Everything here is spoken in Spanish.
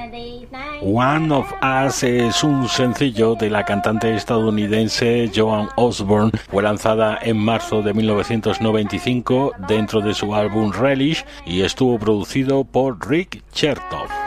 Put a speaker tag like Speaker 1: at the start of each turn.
Speaker 1: One of Us es un sencillo de la cantante estadounidense Joan Osborne. Fue lanzada en marzo de 1995 dentro de su álbum Relish y estuvo producido por Rick Chertoff.